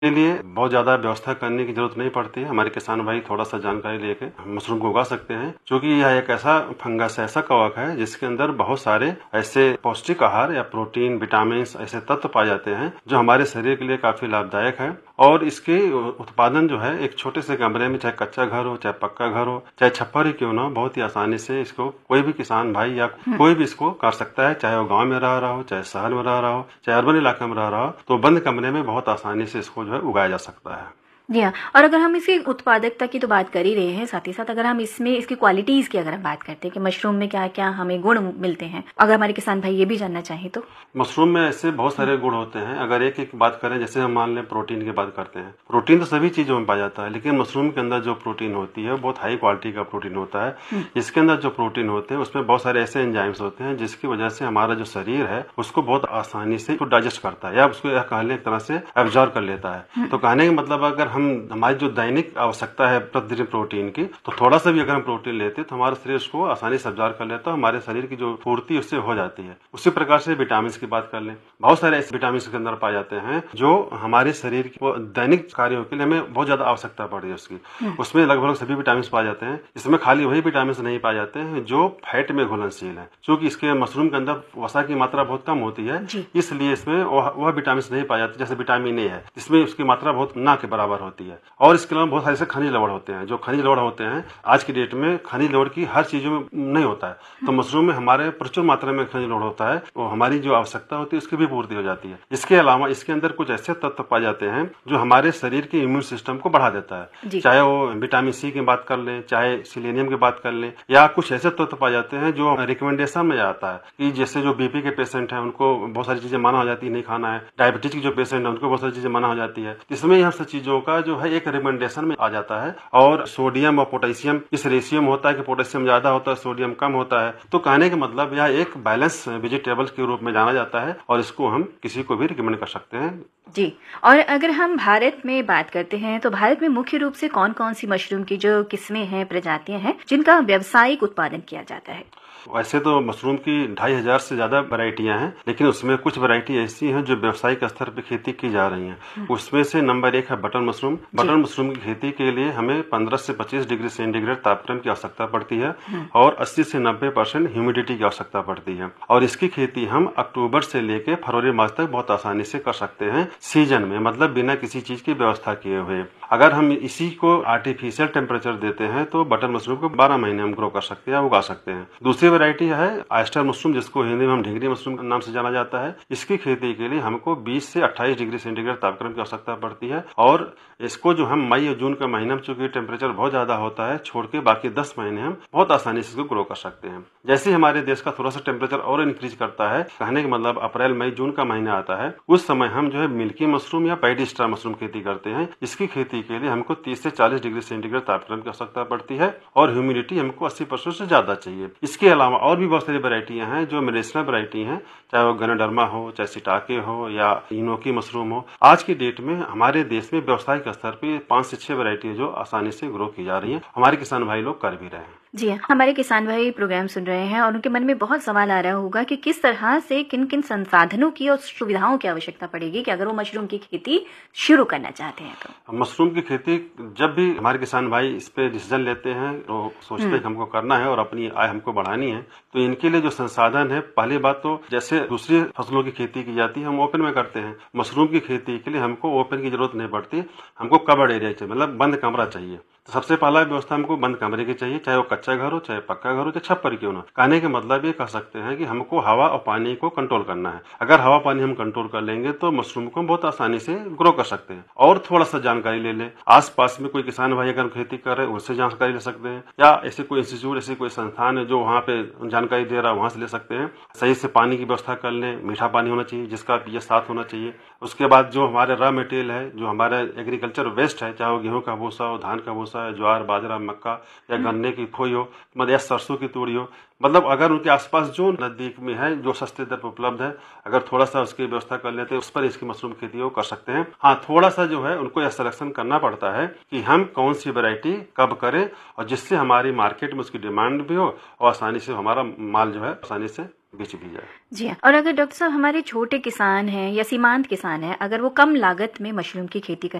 के लिए बहुत ज़्यादा व्यवस्था करने की जरूरत नहीं पड़ती है। हमारे किसान भाई थोड़ा सा जानकारी लेके मशरूम को उगा सकते हैं, क्योंकि यह एक ऐसा फंगस है, ऐसा कवक है जिसके अंदर बहुत सारे ऐसे पौष्टिक आहार या प्रोटीन, विटामिन ऐसे तत्व पाए जाते हैं जो हमारे शरीर के लिए काफी लाभदायक है। और इसके उत्पादन जो है एक छोटे से कमरे में, चाहे कच्चा घर हो, चाहे पक्का घर हो, चाहे छप्पर ही क्यों ना हो, बहुत ही आसानी से इसको कोई भी किसान भाई या कोई भी इसको कर सकता है। चाहे वो गाँव में रह रहा हो, चाहे शहर में रह रहा हो, चाहे अर्बन इलाके में रह रहा हो, तो बंद कमरे में बहुत आसानी से इसको जो है उगाया जा सकता है। जी हाँ, और अगर हम इसकी उत्पादकता की तो बात कर ही रहे हैं, साथ ही साथ अगर हम इसमें इसकी क्वालिटीज की अगर हम बात करते हैं कि मशरूम में क्या क्या हमें गुण मिलते हैं, अगर हमारे किसान भाई ये भी जानना चाहें तो। मशरूम में ऐसे बहुत सारे गुण होते हैं। अगर एक एक बात करें, जैसे हम मान लें प्रोटीन की बात करते हैं, प्रोटीन तो सभी चीजों में पाया जाता है, लेकिन मशरूम के अंदर जो प्रोटीन होती है वो बहुत हाई क्वालिटी का प्रोटीन होता है। इसके अंदर जो प्रोटीन होते हैं उसमें बहुत सारे ऐसे एंजाइम्स होते हैं जिसकी वजह से हमारा जो शरीर है उसको बहुत आसानी से डाइजेस्ट करता है, या उसको कहने एक तरह से एब्जॉर्ब कर लेता है। तो कहने का मतलब, अगर हम हमारी जो दैनिक आवश्यकता है प्रतिदिन प्रोटीन की, तो थोड़ा सा भी अगर हम प्रोटीन लेते हैं तो हमारा शरीर उसको आसानी से एब्जॉर्ब कर लेता है, हमारे शरीर की जो पूर्ति उससे हो जाती है। उसी प्रकार से विटामिन की बात कर लें, बहुत सारे ऐसे विटामिन के अंदर पाए जाते हैं जो हमारे शरीर की दैनिक कार्यों के लिए हमें बहुत ज्यादा आवश्यकता पड़ती है उसकी। उसमें लगभग सभी विटामिन पाए जाते हैं। इसमें खाली वही विटामिन नहीं पाए जाते हैं जो फैट में घुलनशील है, क्योंकि इसके मशरूम के अंदर वसा की मात्रा बहुत कम होती है, इसलिए इसमें वह विटामिन नहीं पाए जाते। जैसे विटामिन ए है, इसमें उसकी मात्रा बहुत ना के बराबर होती है। और इसके अलावा बहुत सारे से खनिज लवण होते हैं। जो खनिज लवण होते हैं, आज की डेट में खनिज लवण की हर चीजों में नहीं होता है, तो मशरूम में हमारे प्रचुर मात्रा में खनिज लवण होता है, वो हमारी जो आवश्यकता होती है उसकी भी पूर्ति हो जाती है। इसके अलावा इसके अंदर कुछ ऐसे तत्व पाए जाते हैं जो हमारे शरीर के इम्यून सिस्टम को बढ़ा देता है, चाहे वो विटामिन सी की बात कर लें, चाहे सिलेनियम की बात कर लें, या कुछ ऐसे तत्व पाए जाते हैं जो रिकमेंडेशन में आता है कि जैसे जो बीपी के पेशेंट है उनको बहुत सारी चीजें मना हो जाती है, नहीं खाना है। डायबिटीज की जो पेशेंट है उनको बहुत सारी चीजें मना हो जाती है। इसमें यह सब चीजों का जो है एक रिकमेंडेशन में आ जाता है। और सोडियम और पोटेशियम इस रेशियो में होता है कि पोटेशियम ज्यादा होता है, सोडियम कम होता है। तो कहने का मतलब यह एक बैलेंस वेजिटेबल के रूप में जाना जाता है और इसको हम किसी को भी रिकमेंड कर सकते हैं। जी, और अगर हम भारत में बात करते हैं तो भारत में मुख्य रूप से कौन कौन सी मशरूम की जो किस्में हैं, प्रजातियां हैं जिनका व्यावसायिक उत्पादन किया जाता है? वैसे तो मशरूम की 2500 से ज्यादा वैरायटियां हैं, लेकिन उसमें कुछ वैरायटी ऐसी हैं जो व्यावसायिक स्तर पर खेती की जा रही हैं। उसमें से नंबर 1 है बटन मशरूम। बटन मशरूम की खेती के लिए हमें 15 से 25 डिग्री सेंटीग्रेड तापक्रम की आवश्यकता पड़ती है और 80 से 90% ह्यूमिडिटी की आवश्यकता पड़ती है। और इसकी खेती हम अक्टूबर से लेकर फरवरी मार्च तक बहुत आसानी से कर सकते हैं, सीजन में, मतलब बिना किसी चीज की व्यवस्था किए हुए। अगर हम इसी को आर्टिफिशियल टेम्परेचर देते हैं तो बटन मशरूम को 12 महीने हम ग्रो कर सकते हैं, उगा सकते हैं। दूसरी वैरायटी है ऑयस्टर मशरूम, जिसको हिंदी में हम ढिंगरी मशरूम के नाम से जाना जाता है। इसकी खेती के लिए हमको 20 से 28 डिग्री सेंटीग्रेड तापक्रम की आवश्यकता पड़ती है और इसको जो हम मई और जून के महीने में, चूंकि टेम्परेचर बहुत ज्यादा होता है, छोड़ के बाकी 10 महीने हम बहुत आसानी से इसको ग्रो कर सकते हैं। जैसे ही हमारे देश का थोड़ा सा टेम्परेचर और इंक्रीज करता है, कहने का मतलब अप्रैल मई जून का महीना आता है, उस समय हम जो है मिल्की मशरूम या पैडी स्टार मशरूम खेती करते हैं। इसकी खेती के लिए हमको 30 से 40 डिग्री सेंटीग्रेड तापक्रम की आवश्यकता पड़ती है और ह्यूमिडिटी हमको 80% से ज्यादा चाहिए। इसके अलावा और भी बहुत सारी वैरायटियां हैं जो मेडिसिनल वैरायटी हैं, चाहे वो गनाडर्मा हो, चाहे सिटाके हो या इनोकी मशरूम हो। आज की डेट में हमारे देश में व्यवसायिक स्तर पे 5 से 6 वैरायटी जो आसानी से ग्रो की जा रही है, हमारे किसान भाई लोग कर भी रहे हैं। जी हाँ, हमारे किसान भाई प्रोग्राम सुन रहे हैं और उनके मन में बहुत सवाल आ रहा होगा कि किस तरह से किन किन संसाधनों की और सुविधाओं की आवश्यकता पड़ेगी कि अगर वो मशरूम की खेती शुरू करना चाहते हैं तो। मशरूम की खेती जब भी हमारे किसान भाई इस पे डिसीजन लेते हैं तो सोचते हैं कि हमको करना है और अपनी आय हमको बढ़ानी है, तो इनके लिए जो संसाधन है, पहली बात तो जैसे दूसरी फसलों की खेती की जाती है हम ओपन में करते हैं, मशरूम की खेती के लिए हमको ओपन की जरूरत नहीं पड़ती, हमको कवर्ड एरिया चाहिए, मतलब बंद कमरा चाहिए। तो सबसे पहला व्यवस्था हमको बंद कमरे की चाहिए, चाहे वो कच्चा घर हो, चाहे पक्का घर हो, चाहे छप्पर क्यों ना। कहने के मतलब ये कह सकते हैं कि हमको हवा और पानी को कंट्रोल करना है। अगर हवा पानी हम कंट्रोल कर लेंगे तो मशरूम को बहुत आसानी से ग्रो कर सकते हैं। और थोड़ा सा जानकारी ले ले, आस पास में कोई किसान भाई अगर खेती कर रहे हैं उससे जानकारी ले सकते हैं, या ऐसे कोई इंस्टीट्यूट, ऐसी कोई संस्थान है जो वहाँ पे जानकारी दे रहा है, वहां से ले सकते हैं। सही से पानी की व्यवस्था कर लें, मीठा पानी होना चाहिए जिसका पीएच 7 होना चाहिए। उसके बाद जो हमारे रॉ मटेरियल है, जो हमारा एग्रीकल्चर वेस्ट है, चाहे वो गेहूं का भूसा हो, धान का भूसा है, ज्वार बाजरा मक्का या गन्ने की खोई हो, मतलब या सरसों की तूड़ी हो, मतलब अगर उनके आसपास जो नजदीक में है, जो सस्ते दर पर उपलब्ध है, अगर थोड़ा सा उसकी व्यवस्था कर लेते हैं, उस पर इसकी मशरूम खेती वो कर सकते हैं। हाँ, थोड़ा सा जो है उनको यह सिलेक्शन करना पड़ता है कि हम कौन सी वैरायटी कब करें और जिससे हमारी मार्केट में उसकी डिमांड भी हो और आसानी से हमारा माल जो है आसानी से बेच भी जाए। जी हाँ। और अगर डॉक्टर साहब हमारे छोटे किसान हैं या सीमांत किसान हैं, अगर वो कम लागत में मशरूम की खेती